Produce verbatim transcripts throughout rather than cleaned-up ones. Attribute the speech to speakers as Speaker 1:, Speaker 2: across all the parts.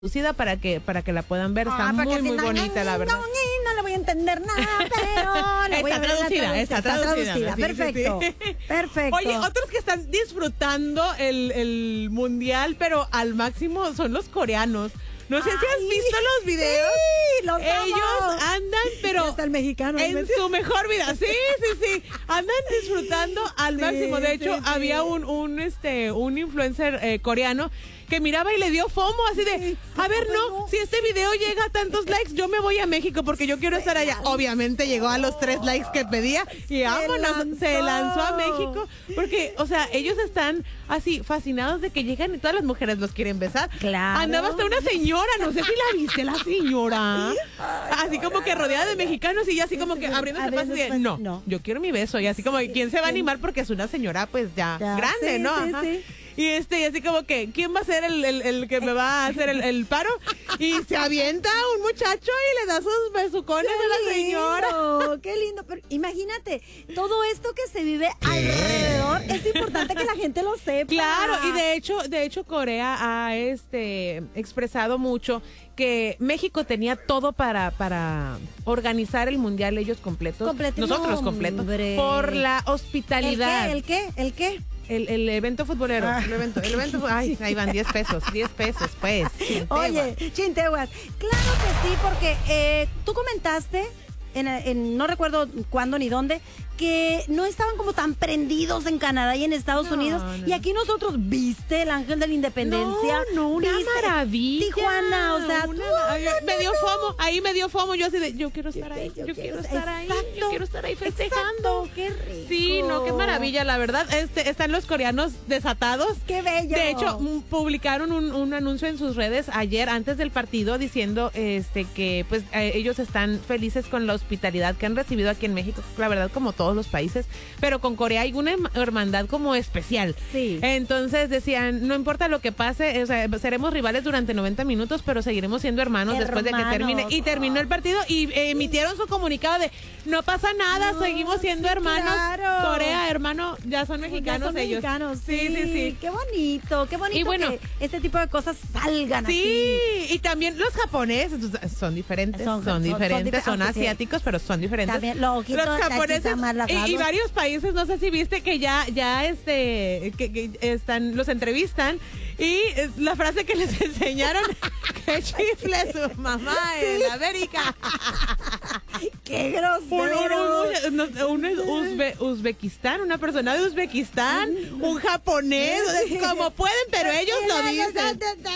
Speaker 1: traducida para que para que la puedan ver. Está
Speaker 2: Ah,
Speaker 1: muy
Speaker 2: porque
Speaker 1: muy
Speaker 2: si no,
Speaker 1: bonita, la verdad.
Speaker 2: No, no le voy a entender nada, pero la voy
Speaker 1: Está
Speaker 2: a ver en la
Speaker 1: traducida, está traducida.
Speaker 2: traducida.
Speaker 1: Sí, sí,
Speaker 2: Perfecto,
Speaker 1: sí.
Speaker 2: perfecto.
Speaker 1: Oye, otros que están disfrutando el, el mundial, pero al máximo, son los coreanos. No sé
Speaker 2: Ay,
Speaker 1: si has visto los videos.
Speaker 2: Sí, los
Speaker 1: Ellos
Speaker 2: amo.
Speaker 1: andan, pero
Speaker 2: Y hasta el mexicano.
Speaker 1: en su mejor vida. Sí, sí, sí. Andan disfrutando al
Speaker 2: Sí,
Speaker 1: máximo. De hecho,
Speaker 2: sí, sí.
Speaker 1: había un, un, este, un influencer eh, coreano que miraba y le dio FOMO, así de,
Speaker 2: Sí.
Speaker 1: a ver,
Speaker 2: Ay,
Speaker 1: no,
Speaker 2: no.
Speaker 1: si este video llega a tantos likes, yo me voy a México porque yo quiero estar allá. Obviamente llegó a los tres likes que pedía y vámonos,
Speaker 2: lanzó.
Speaker 1: se lanzó a México. Porque, o sea, ellos están así fascinados de que llegan y todas las mujeres los quieren besar.
Speaker 2: Claro.
Speaker 1: Andaba hasta una señora, no sé si la viste, la señora. Así como que rodeada de mexicanos y ya así como que abriéndose paso y de, no,
Speaker 2: No.
Speaker 1: yo quiero mi beso. Y así como, ¿quién se va a animar? Porque es una señora, pues ya,
Speaker 2: Ya,
Speaker 1: grande,
Speaker 2: sí,
Speaker 1: ¿no?
Speaker 2: sí,
Speaker 1: Ajá.
Speaker 2: sí.
Speaker 1: Y este, y así como que, ¿quién va a ser el, el, el que me va a hacer el, el paro? Y se avienta un muchacho y le da sus besucones a la señora.
Speaker 2: Lindo, qué lindo. Pero imagínate, todo esto que se vive alrededor, es importante que la gente lo sepa.
Speaker 1: Claro, y de hecho, de hecho Corea ha este expresado mucho que México tenía todo para, para organizar el mundial ellos completos.
Speaker 2: Completo.
Speaker 1: Nosotros
Speaker 2: No,
Speaker 1: completos.
Speaker 2: hombre.
Speaker 1: Por la
Speaker 2: ¿El
Speaker 1: hospitalidad.
Speaker 2: qué? ¿El qué? ¿El qué?
Speaker 1: El, el evento futbolero.
Speaker 2: Ah.
Speaker 1: El evento, el evento, ay, ahí van diez pesos, diez pesos, pues.
Speaker 2: Oye, Chinteguas, claro que sí, porque eh, tú comentaste, en, en- no recuerdo cuándo ni dónde, que no estaban como tan prendidos en Canadá y en Estados
Speaker 1: No,
Speaker 2: Unidos.
Speaker 1: no.
Speaker 2: Y aquí nosotros, ¿viste el Ángel de la Independencia?
Speaker 1: No, no, una
Speaker 2: ¿Viste?
Speaker 1: maravilla.
Speaker 2: Tijuana, o sea,
Speaker 1: Una-
Speaker 2: tú-
Speaker 1: ay, me dio fomo, ahí me dio fomo, yo así de, yo quiero estar ahí, yo,
Speaker 2: Yo
Speaker 1: quiero
Speaker 2: quiero-
Speaker 1: estar ahí, yo
Speaker 2: exacto,
Speaker 1: quiero estar ahí festejando.
Speaker 2: Exacto, qué rico.
Speaker 1: Sí, no, qué maravilla, la verdad. Este, están los coreanos desatados.
Speaker 2: Qué bello.
Speaker 1: De hecho, mm, publicaron un, un anuncio en sus redes ayer antes del partido diciendo este que pues eh, ellos están felices con la hospitalidad que han recibido aquí en México, la verdad como todos los países, pero con Corea hay una herma- hermandad como especial.
Speaker 2: Sí.
Speaker 1: Entonces decían, no importa lo que pase, o sea, seremos rivales durante noventa minutos, pero seguiremos siendo hermanos, después de que
Speaker 2: Hermanos.
Speaker 1: termine. Y terminó el partido y eh, emitieron su comunicado de, no pasa nada,
Speaker 2: No,
Speaker 1: seguimos siendo
Speaker 2: sí,
Speaker 1: hermanos.
Speaker 2: claro.
Speaker 1: Corea, hermano, ya son
Speaker 2: Ya
Speaker 1: mexicanos
Speaker 2: son
Speaker 1: ellos.
Speaker 2: mexicanos,
Speaker 1: sí, sí, sí.
Speaker 2: Qué bonito, qué bonito
Speaker 1: Y bueno,
Speaker 2: que este tipo de cosas salgan
Speaker 1: Sí,
Speaker 2: así.
Speaker 1: y también los japoneses son diferentes, son,
Speaker 2: Son- son- son
Speaker 1: diferentes,
Speaker 2: difer-
Speaker 1: son
Speaker 2: aunque sí.
Speaker 1: asiáticos, pero son diferentes.
Speaker 2: También, los ojitos,
Speaker 1: los
Speaker 2: la
Speaker 1: japoneses
Speaker 2: chita más
Speaker 1: y,
Speaker 2: largados.
Speaker 1: y varios países, no sé si viste que ya, ya este, que, que están, los entrevistan y eh, la frase que les enseñaron, que chifle su mamá en América.
Speaker 2: ¡Qué
Speaker 1: Un,
Speaker 2: grosero!
Speaker 1: un- un- un- un Uzbe- Uzbekistán, una persona de Uzbekistán, un japonés,
Speaker 2: Sí.
Speaker 1: como pueden, pero ellos lo dicen.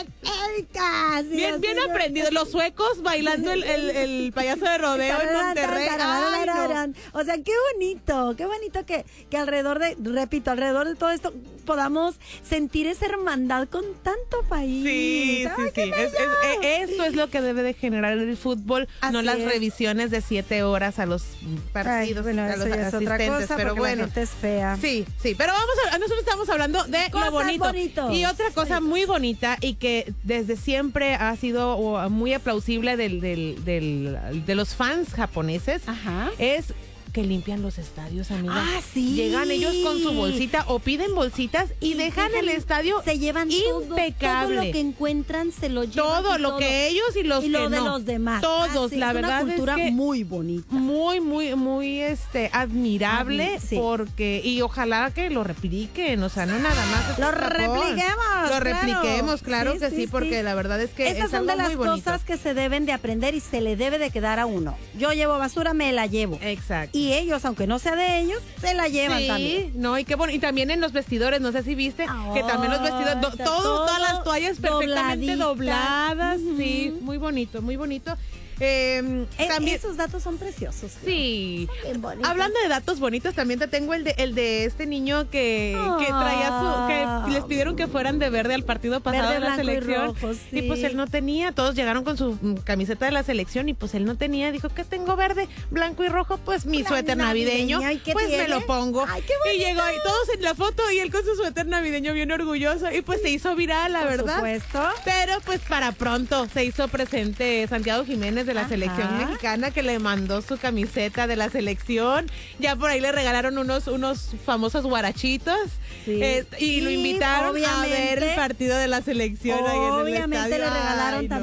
Speaker 1: Bien, bien aprendido. Los suecos bailando el, el, el payaso de rodeo en Monterrey. Ay, no.
Speaker 2: O sea, qué bonito, qué bonito que, que alrededor de, repito, alrededor de todo esto podamos sentir esa hermandad con tanto país.
Speaker 1: Sí, sí,
Speaker 2: ¡Ay,
Speaker 1: sí.
Speaker 2: qué
Speaker 1: Es-
Speaker 2: bello!
Speaker 1: es- e- esto es lo que debe de generar el fútbol, no
Speaker 2: Así
Speaker 1: las
Speaker 2: es.
Speaker 1: revisiones de siete horas a los
Speaker 2: Ay,
Speaker 1: partidos,
Speaker 2: bueno,
Speaker 1: a
Speaker 2: eso
Speaker 1: los
Speaker 2: ya es otra
Speaker 1: asistentes,
Speaker 2: cosa,
Speaker 1: pero
Speaker 2: porque
Speaker 1: bueno.
Speaker 2: la gente es fea.
Speaker 1: Sí, sí, pero vamos a, nosotros estamos hablando de
Speaker 2: Cosas
Speaker 1: lo bonito.
Speaker 2: bonitos.
Speaker 1: Y otra cosa muy bonita y que desde siempre ha sido o, muy aplausible del, del, del, de los fans japoneses
Speaker 2: Ajá.
Speaker 1: es que limpian los estadios, amiga.
Speaker 2: Ah, sí.
Speaker 1: Llegan ellos con su bolsita o piden bolsitas y dejan el estadio
Speaker 2: se llevan
Speaker 1: impecable.
Speaker 2: todo, todo lo que encuentran, se lo llevan.
Speaker 1: Todo
Speaker 2: y
Speaker 1: lo
Speaker 2: todo.
Speaker 1: que ellos y los
Speaker 2: y lo
Speaker 1: que
Speaker 2: de
Speaker 1: no.
Speaker 2: los demás.
Speaker 1: Todos,
Speaker 2: Así
Speaker 1: la
Speaker 2: es,
Speaker 1: verdad
Speaker 2: una cultura
Speaker 1: es que
Speaker 2: muy bonita.
Speaker 1: muy, muy, muy este admirable
Speaker 2: Admi- sí.
Speaker 1: porque y ojalá que lo repliquen, o sea, no nada más. es
Speaker 2: Lo
Speaker 1: un tapón.
Speaker 2: repliquemos,
Speaker 1: Lo
Speaker 2: claro.
Speaker 1: repliquemos, claro
Speaker 2: Sí,
Speaker 1: que sí,
Speaker 2: sí,
Speaker 1: porque
Speaker 2: sí.
Speaker 1: la verdad es que
Speaker 2: Esas
Speaker 1: es
Speaker 2: son
Speaker 1: algo
Speaker 2: de las
Speaker 1: muy bonito.
Speaker 2: cosas que se deben de aprender y se le debe de quedar a uno. Yo llevo basura, me la llevo.
Speaker 1: Exacto.
Speaker 2: Y ellos, aunque no sea de ellos, se la llevan
Speaker 1: Sí,
Speaker 2: también.
Speaker 1: no, y qué bueno. Y también en los vestidores, no sé si viste, que también los vestidores, do-
Speaker 2: Ay,
Speaker 1: todo,
Speaker 2: todo
Speaker 1: todas las toallas perfectamente
Speaker 2: dobladitas.
Speaker 1: dobladas.
Speaker 2: Ujú.
Speaker 1: Sí, muy bonito, muy bonito. Eh,
Speaker 2: Eh,
Speaker 1: también,
Speaker 2: Esos datos son preciosos.
Speaker 1: sí.
Speaker 2: Son bien bonitos.
Speaker 1: Hablando de datos bonitos, también te tengo el de, el de este niño que, que traía su, que les pidieron que fueran de verde al partido pasado
Speaker 2: Verde,
Speaker 1: de la
Speaker 2: blanco y
Speaker 1: selección.
Speaker 2: rojo, sí.
Speaker 1: Y pues él no tenía, todos llegaron con su mm, camiseta de la selección y pues él no tenía, dijo que tengo verde, blanco y rojo, pues mi
Speaker 2: La
Speaker 1: suéter navideño,
Speaker 2: navideña, ¿y qué
Speaker 1: pues me
Speaker 2: tiene?
Speaker 1: lo pongo.
Speaker 2: Ay, qué
Speaker 1: y llegó ahí todos en la foto y él con su suéter navideño bien orgulloso y pues se hizo viral, la
Speaker 2: Por
Speaker 1: verdad.
Speaker 2: supuesto.
Speaker 1: Pero pues para pronto se hizo presente Santiago Jiménez de la
Speaker 2: Ajá.
Speaker 1: selección mexicana, que le mandó su camiseta de la selección. Ya por ahí le regalaron unos, unos famosos guarachitos.
Speaker 2: Sí.
Speaker 1: Eh, y lo
Speaker 2: Y
Speaker 1: invitaron a ver
Speaker 2: obviamente-
Speaker 1: el partido de la selección ahí en el
Speaker 2: Obviamente
Speaker 1: estadio.
Speaker 2: le regalaron
Speaker 1: Ay, no.